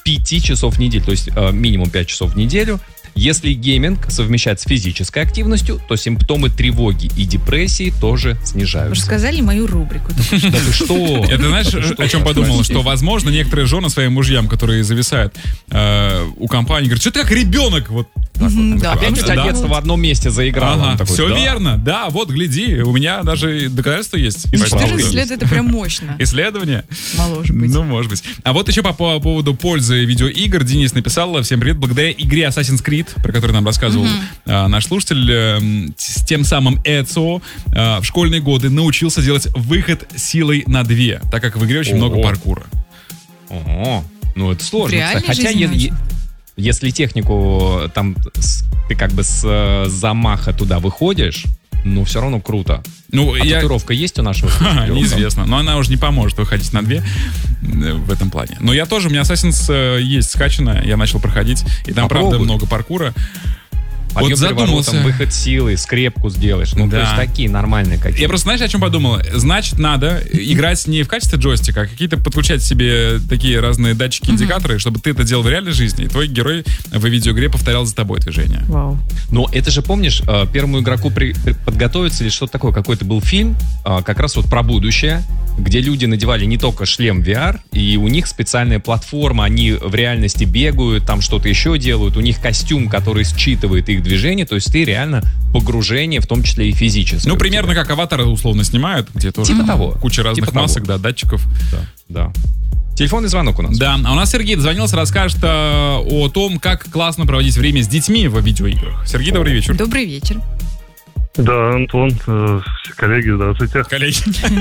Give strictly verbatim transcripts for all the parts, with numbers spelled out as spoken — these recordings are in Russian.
пяти часов в неделю, то есть э, минимум пять часов в неделю. Если гейминг совмещать с физической активностью, то симптомы тревоги и депрессии тоже снижаются. Рассказали мою рубрику. Да ты что? Это знаешь, о чем подумала? Что, возможно, некоторые жены своим мужьям, которые зависают э, у компании, говорят, что ты как ребенок? Вот так Мгм, вот. да, Опять у тебя Да. детство в одном месте заиграло. Ага, Он такой, все да. верно. Да, вот, гляди, у меня даже доказательства есть. четырнадцать лет это прям мощно. Исследование? Моложе быть. Ну, может быть. А вот еще по, по поводу пользы видеоигр Денис написал: всем привет, благодаря игре Assassin's Creed, про которую нам рассказывал а, наш слушатель, э, с тем самым Эцио а, в школьные годы научился делать выход силой на две, так как в игре очень Ого. много паркура. Ого. Ну, это сложно. В реальной Хотя, жизни е- научил? е- если технику там с- ты как бы с э, замаха туда выходишь, ну, все равно круто. Ну, А я... татуировка есть у нашего Ха, слушателя? неизвестно, но она уже не поможет выходить на две э, в этом плане. Но я тоже, у меня Assassin's э, есть скачано, я начал проходить, и там, правда, Попробуй. много паркура. Подъем Вот задумался. переворотом, выход силы, скрепку сделаешь. Ну, Да. то есть такие нормальные какие-то. Я просто, знаешь, о чем подумал? Значит, надо играть не в качестве джойстика, а какие-то подключать себе такие разные датчики-индикаторы, чтобы ты это делал в реальной жизни, и твой герой в видеоигре повторял за тобой движение. Вау. Но это же, помнишь, э, первому игроку при- при- подготовиться или что-то такое, какой-то был фильм, э, как раз вот про будущее, где люди надевали не только шлем ви ар, и у них специальная платформа, они в реальности бегают, там что-то еще делают, у них костюм, который считывает их движение, то есть ты реально погружение, в том числе и физическое. Ну, у примерно тебя. как аватары условно снимают, где тоже Типа того. куча разных Типа того. масок, да, датчиков. Да, да. Телефонный звонок у нас. Да, а у нас Сергей дозвонился, расскажет э, о том, как классно проводить время с детьми в видеоиграх. Сергей, добрый вечер. Добрый вечер. Да, Антон, э, все коллеги, здравствуйте. Коллеги.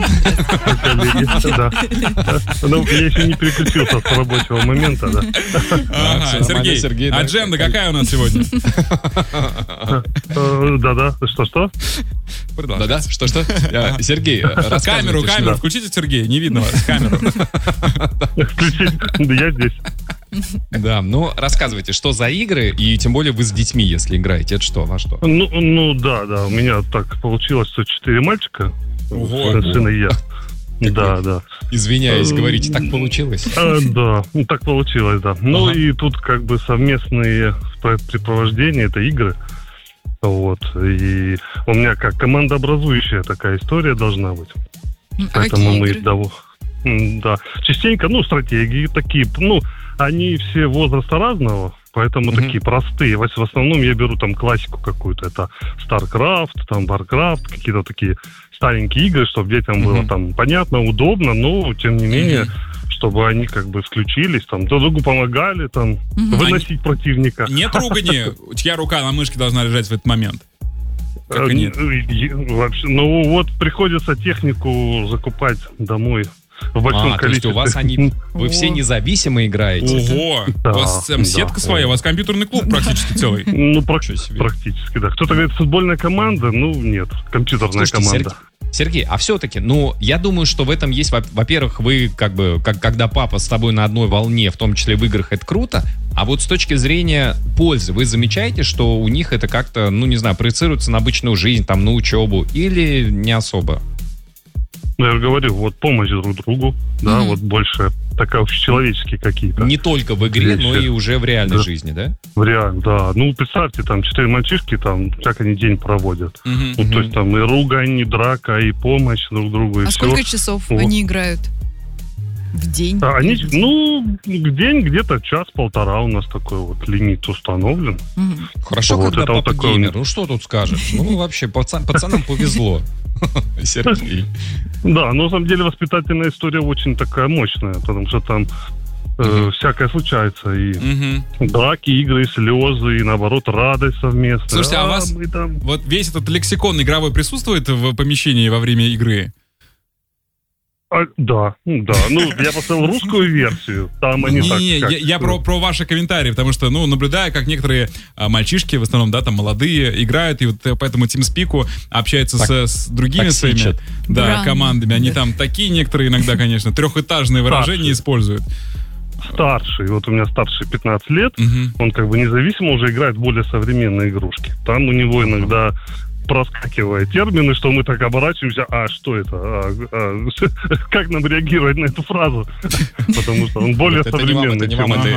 Коллеги, да. Ну, я еще не переключился с рабочего момента, да. Ага, всё нормально, Сергей, Сергей, да. адженда какая у нас сегодня? Э, Да-да, что-что? Да-да, что-что? Я- Сергей, рассказывайте, Камеру, что- камеру, включите, Сергей, не видно вас, камеру. Включить? Да я здесь. Да, ну рассказывайте, что за игры, и тем более вы с детьми, если играете, это что, во что? Ну, ну да, да, у меня так получилось, что четыре мальчика, Ого. сын и я. Да, да. Извиняюсь, говорите, так получилось? А, да, ну так получилось, да. Ну Ага. и тут как бы совместные препровождения, это игры. Вот. И у меня как командообразующая такая история должна быть. А Поэтому какие мы игры? того. М, Да. Частенько, ну, стратегии такие, ну, они все возраста разного, поэтому Мгм. такие простые. В в основном я беру там классику какую-то. Это StarCraft, там Warcraft, какие-то такие старенькие игры, чтобы детям было Мгм. там понятно, удобно, но тем не менее, чтобы они как бы включились, там друг другу помогали, там Мгм. выносить противника. Нет ругани, чья рука на мышке должна лежать в этот момент? Как и нет? Э, э, Вообще, ну вот приходится технику закупать домой в большом А, то есть количестве. у вас они, вы О. все независимо играете? Ого, Да, у вас там да. сетка своя, у вас компьютерный клуб практически целый. Ну, прак- Ничего себе. практически, да. Кто-то говорит, футбольная команда, ну, нет, компьютерная Слушайте, команда. Сергей, Сергей, а все-таки, ну, я думаю, что в этом есть, во- во-первых, вы, как бы, как, когда папа с тобой на одной волне, в том числе в играх, это круто, а вот с точки зрения пользы, вы замечаете, что у них это как-то, ну, не знаю, проецируется на обычную жизнь, там, на учебу, или не особо? Ну, я же говорю, вот помощь друг другу, да, Мгм. вот больше такая общечеловеческие какие-то. Не только в игре, но Вещи. и уже в реальной Да. жизни, да? Реально, да. Ну, представьте, там, четыре мальчишки, там, как они день проводят. Мгм. Ну, Мгм. то есть там и ругань, и драка, и помощь друг другу, и А все. сколько часов О. они играют? В день? А они, ну, в день где-то час-полтора у нас такой вот лимит установлен. Мгм. Хорошо, Вот когда это вот папа такое геймер, у них. ну что тут скажешь? Ну, вообще, пацан- пацанам повезло. Сергей. Да, но на самом деле воспитательная история очень такая мощная, потому что там э, Мгм. всякое случается. И Мгм. драки, игры, слезы, и наоборот радость совместная. Слушайте, а у вас- мы там... Вот весь этот лексикон игровой присутствует в помещении во время игры? А, да, ну да. Ну, я поставил русскую версию. Там они так... Не, как- я, я про, про ваши комментарии, потому что, ну, наблюдаю, как некоторые а, мальчишки, в основном, да, там, молодые, играют, и вот э, по этому TeamSpeak общаются Так- с, с другими своими токсичат. да, Бран. командами. Они там такие некоторые иногда, конечно, трехэтажные выражения Старшие. используют. Старший, вот у меня старший пятнадцать лет, Мгм. он как бы независимо уже играет в более современные игрушки. Там у него иногда проскакивают термины, что мы так оборачиваемся, а что это? А, а, как нам реагировать на эту фразу? Потому что он более Это не вам, современный, это не чем вам, это